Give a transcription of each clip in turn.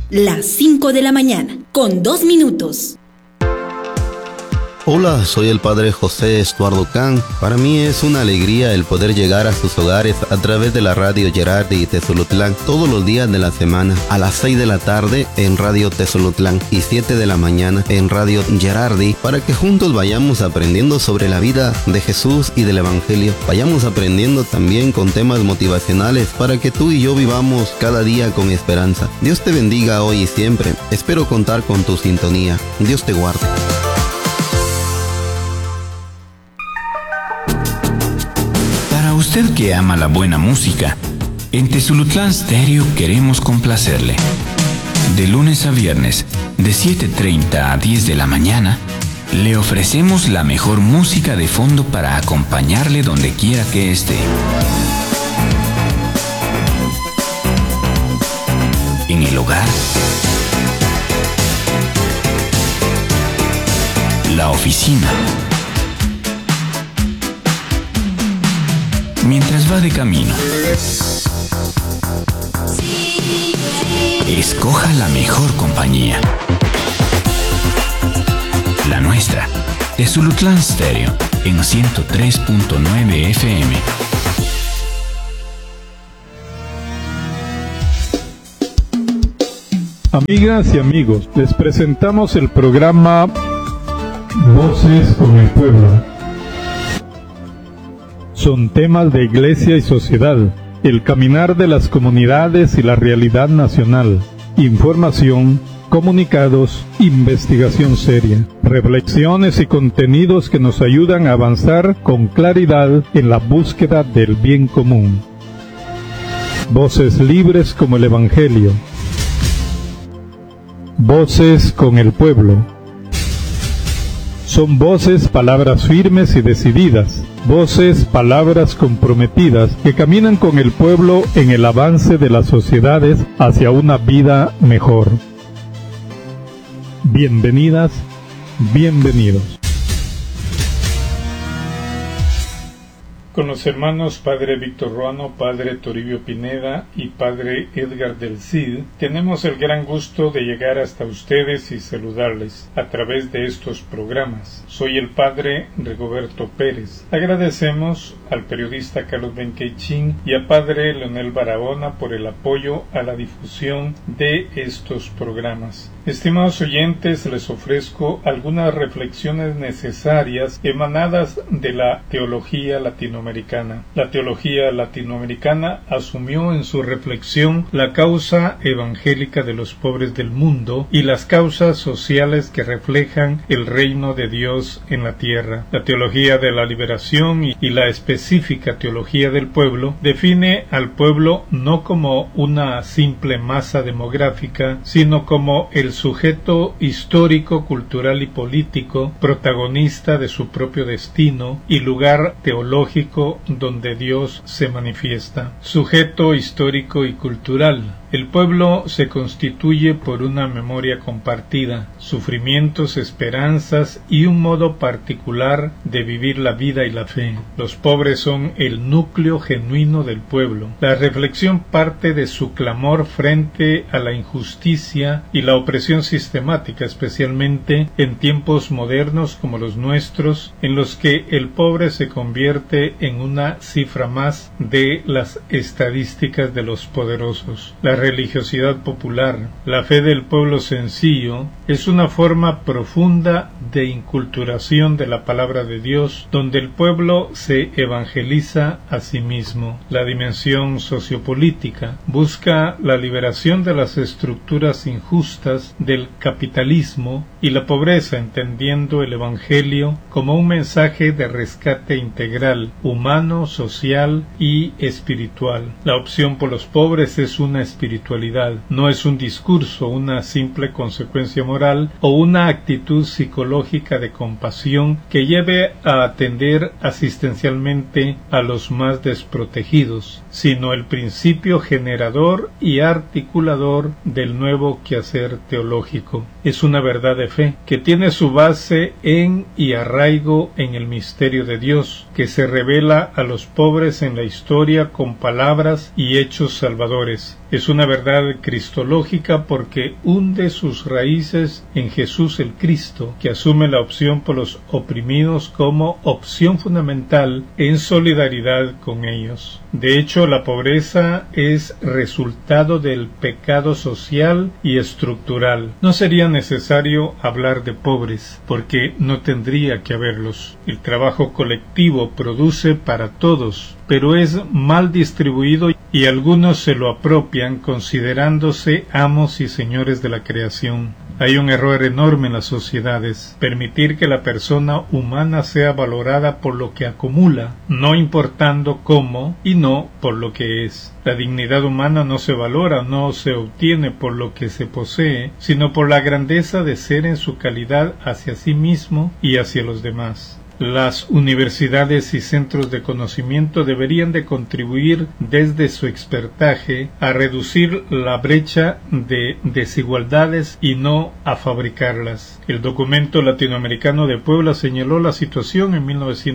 las 5 de la mañana, con 2 minutos. Hola, soy el Padre José Estuardo Can. Para mí es una alegría el poder llegar a sus hogares a través de la radio Gerardi y Tezulutlán todos los días de la semana, a las 6 de la tarde en Radio Tezulutlán y 7 de la mañana en Radio Gerardi, para que juntos vayamos aprendiendo sobre la vida de Jesús y del Evangelio. Vayamos aprendiendo también con temas motivacionales para que tú y yo vivamos cada día con esperanza. Dios te bendiga hoy y siempre. Espero contar con tu sintonía. Dios te guarde. Usted que ama la buena música, en Tezulutlán Stereo queremos complacerle. De lunes a viernes, de 7:30 a 10 de la mañana, le ofrecemos la mejor música de fondo para acompañarle donde quiera que esté. En el hogar, la oficina, mientras va de camino. Escoja la mejor compañía. La nuestra, Tezulutlán Stereo, en 103.9 FM. Amigas y amigos, les presentamos el programa Voces con el Pueblo. Son temas de iglesia y sociedad, el caminar de las comunidades y la realidad nacional, información, comunicados, investigación seria, reflexiones y contenidos que nos ayudan a avanzar con claridad en la búsqueda del bien común. Voces libres como el Evangelio. Voces con el pueblo. Son voces, palabras firmes y decididas, voces, palabras comprometidas que caminan con el pueblo en el avance de las sociedades hacia una vida mejor. Bienvenidas, bienvenidos. Con los hermanos Padre Víctor Ruano, Padre Toribio Pineda y Padre Edgar del Cid, tenemos el gran gusto de llegar hasta ustedes y saludarles a través de estos programas. Soy el Padre Rigoberto Pérez. Agradecemos al periodista Carlos Benqueichín y a Padre Leonel Barahona por el apoyo a la difusión de estos programas. Estimados oyentes, les ofrezco algunas reflexiones necesarias emanadas de la teología latinoamericana. La teología latinoamericana asumió en su reflexión la causa evangélica de los pobres del mundo y las causas sociales que reflejan el reino de Dios en la tierra. La teología de la liberación y la específica teología del pueblo define al pueblo no como una simple masa demográfica, sino como el sujeto histórico, cultural y político, protagonista de su propio destino y lugar teológico donde Dios se manifiesta. Sujeto histórico y cultural. El pueblo se constituye por una memoria compartida, sufrimientos, esperanzas y un modo particular de vivir la vida y la fe. Los pobres son el núcleo genuino del pueblo. La reflexión parte de su clamor frente a la injusticia y la opresión sistemática, especialmente en tiempos modernos como los nuestros, en los que el pobre se convierte en una cifra más de las estadísticas de los poderosos. La religiosidad popular, la fe del pueblo sencillo, es una forma profunda de inculturación de la palabra de Dios, donde el pueblo se evangeliza a sí mismo. La dimensión sociopolítica busca la liberación de las estructuras injustas del capitalismo y la pobreza, entendiendo el evangelio como un mensaje de rescate integral, humano, social y espiritual. La opción por los pobres es una espiritualidad, no es un discurso, una simple consecuencia moral o una actitud psicológica de compasión que lleve a atender asistencialmente a los más desprotegidos, sino el principio generador y articulador del nuevo quehacer teológico. Es una verdad de fe que tiene su base en y arraigo en el misterio de Dios, que se revela a los pobres en la historia con palabras y hechos salvadores. Es una verdad cristológica porque hunde sus raíces en Jesús el Cristo, que asume la opción por los oprimidos como opción fundamental en solidaridad con ellos. De hecho, la pobreza es resultado del pecado social y estructural. No sería necesario hablar de pobres, porque no tendría que haberlos. El trabajo colectivo produce para todos, pero es mal distribuido y algunos se lo apropian considerándose amos y señores de la creación. Hay un error enorme en las sociedades: permitir que la persona humana sea valorada por lo que acumula, no importando cómo y no por lo que es. La dignidad humana no se valora, no se obtiene por lo que se posee, sino por la grandeza de ser en su calidad hacia sí mismo y hacia los demás. Las universidades y centros de conocimiento deberían de contribuir desde su expertaje a reducir la brecha de desigualdades y no a fabricarlas. El documento latinoamericano de Puebla señaló la situación en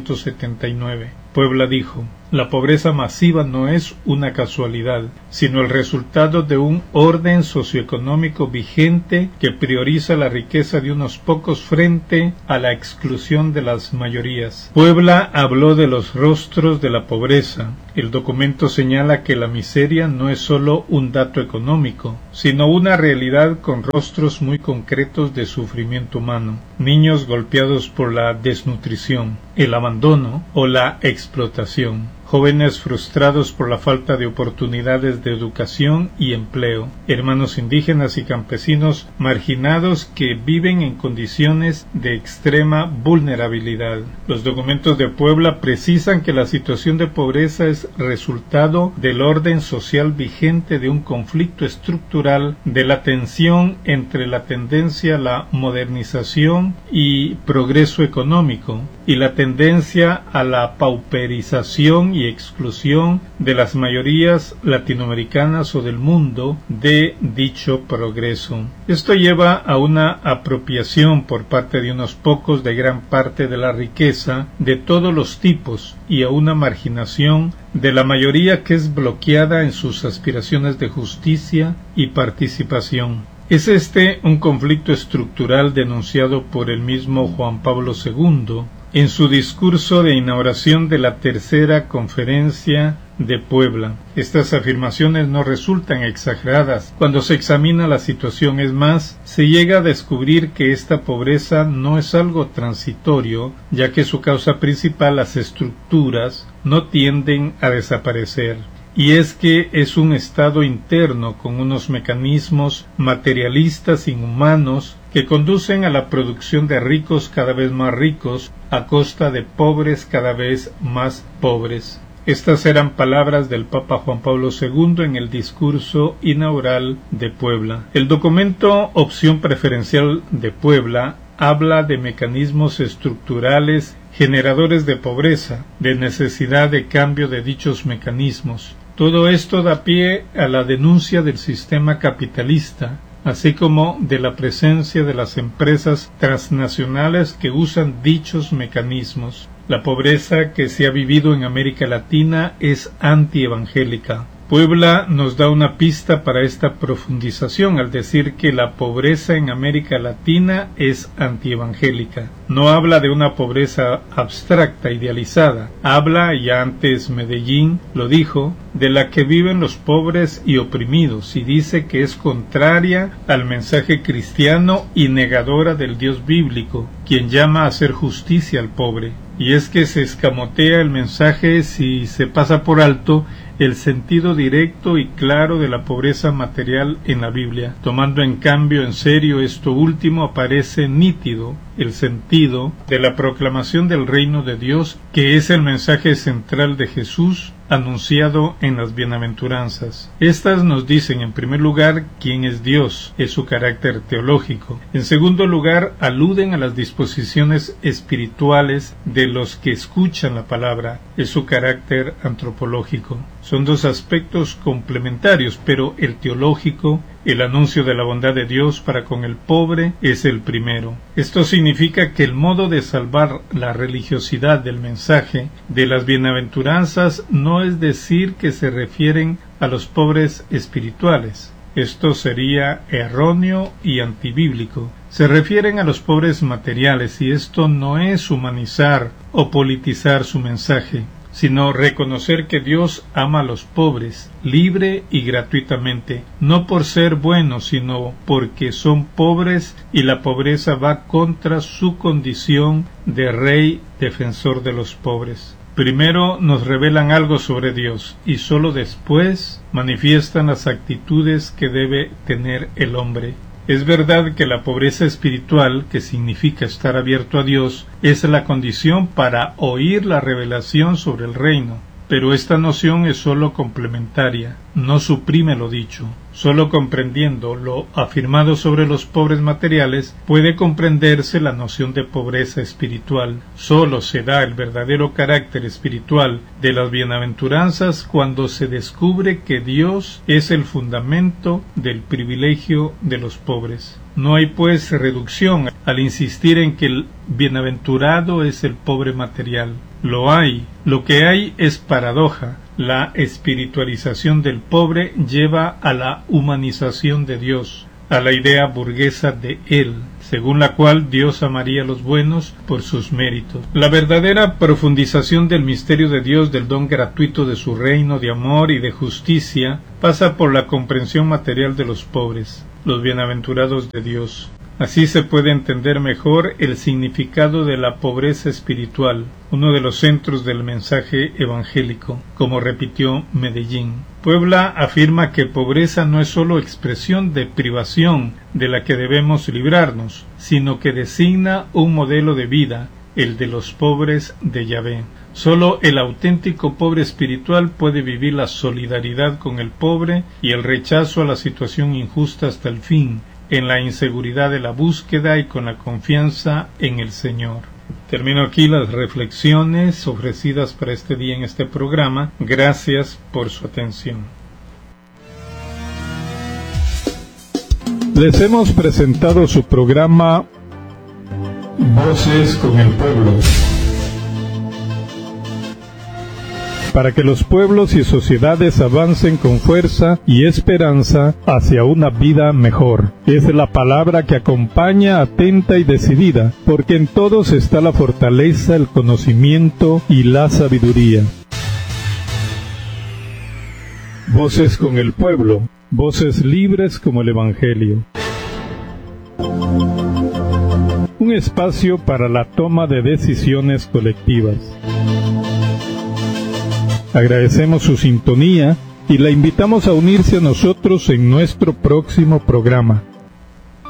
1979. Puebla dijo: la pobreza masiva no es una casualidad, sino el resultado de un orden socioeconómico vigente que prioriza la riqueza de unos pocos frente a la exclusión de las mayorías. Puebla habló de los rostros de la pobreza. El documento señala que la miseria no es solo un dato económico, sino una realidad con rostros muy concretos de sufrimiento humano. Niños golpeados por la desnutrición, el abandono o la explotación. Jóvenes frustrados por la falta de oportunidades de educación y empleo, hermanos indígenas y campesinos marginados que viven en condiciones de extrema vulnerabilidad. Los documentos de Puebla precisan que la situación de pobreza es resultado del orden social vigente de un conflicto estructural, de la tensión entre la tendencia a la modernización y progreso económico y la tendencia a la pauperización y exclusión de las mayorías latinoamericanas o del mundo de dicho progreso. Esto lleva a una apropiación por parte de unos pocos de gran parte de la riqueza de todos los tipos y a una marginación de la mayoría que es bloqueada en sus aspiraciones de justicia y participación. Es este un conflicto estructural denunciado por el mismo Juan Pablo II en su discurso de inauguración de la tercera conferencia de Puebla. Estas afirmaciones no resultan exageradas cuando se examina la situación. Es más, se llega a descubrir que esta pobreza no es algo transitorio, ya que su causa principal, las estructuras, no tienden a desaparecer. Y es que es un estado interno con unos mecanismos materialistas inhumanos que conducen a la producción de ricos cada vez más ricos a costa de pobres cada vez más pobres. Estas eran palabras del Papa Juan Pablo II en el discurso inaugural de Puebla. El documento Opción Preferencial de Puebla habla de mecanismos estructurales generadores de pobreza, de necesidad de cambio de dichos mecanismos. Todo esto da pie a la denuncia del sistema capitalista, así como de la presencia de las empresas transnacionales que usan dichos mecanismos. La pobreza que se ha vivido en América Latina es antievangélica. Puebla nos da una pista para esta profundización al decir que la pobreza en América Latina es antievangélica. No habla de una pobreza abstracta, idealizada. Habla, ya antes Medellín lo dijo, de la que viven los pobres y oprimidos, y dice que es contraria al mensaje cristiano y negadora del Dios bíblico, quien llama a hacer justicia al pobre. Y es que se escamotea el mensaje si se pasa por alto el sentido directo y claro de la pobreza material en la Biblia. Tomando en cambio en serio esto último, aparece nítido el sentido de la proclamación del reino de Dios, que es el mensaje central de Jesús anunciado en las bienaventuranzas. Estas nos dicen, en primer lugar, quién es Dios, es su carácter teológico. En segundo lugar, aluden a las disposiciones espirituales de los que escuchan la palabra, es su carácter antropológico. Son dos aspectos complementarios, pero el teológico, el anuncio de la bondad de Dios para con el pobre, es el primero. Esto significa que el modo de salvar la religiosidad del mensaje de las bienaventuranzas no es decir que se refieren a los pobres espirituales. Esto sería erróneo y antibíblico. Se refieren a los pobres materiales, y esto no es humanizar o politizar su mensaje, sino reconocer que Dios ama a los pobres, libre y gratuitamente, no por ser buenos, sino porque son pobres y la pobreza va contra su condición de rey defensor de los pobres. Primero nos revelan algo sobre Dios y sólo después manifiestan las actitudes que debe tener el hombre. Es verdad que la pobreza espiritual, que significa estar abierto a Dios, es la condición para oír la revelación sobre el reino, pero esta noción es sólo complementaria, no suprime lo dicho. Sólo comprendiendo lo afirmado sobre los pobres materiales puede comprenderse la noción de pobreza espiritual. Sólo se da el verdadero carácter espiritual de las bienaventuranzas cuando se descubre que Dios es el fundamento del privilegio de los pobres. No hay pues reducción al insistir en que el bienaventurado es el pobre material. Lo hay. Lo que hay es paradoja. La espiritualización del pobre lleva a la humanización de Dios, a la idea burguesa de Él, según la cual Dios amaría a los buenos por sus méritos. La verdadera profundización del misterio de Dios, del don gratuito de su reino de amor y de justicia, pasa por la comprensión material de los pobres, los bienaventurados de Dios. Así se puede entender mejor el significado de la pobreza espiritual, uno de los centros del mensaje evangélico, como repitió Medellín. Puebla afirma que pobreza no es sólo expresión de privación de la que debemos librarnos, sino que designa un modelo de vida, el de los pobres de Yahvé. Sólo el auténtico pobre espiritual puede vivir la solidaridad con el pobre y el rechazo a la situación injusta hasta el fin, en la inseguridad de la búsqueda y con la confianza en el Señor. Termino aquí las reflexiones ofrecidas para este día en este programa. Gracias por su atención. Les hemos presentado su programa Voces con el Pueblo, para que los pueblos y sociedades avancen con fuerza y esperanza hacia una vida mejor. Es la palabra que acompaña atenta y decidida, porque en todos está la fortaleza, el conocimiento y la sabiduría. Voces con el pueblo, voces libres como el Evangelio. Un espacio para la toma de decisiones colectivas. Agradecemos su sintonía y la invitamos a unirse a nosotros en nuestro próximo programa.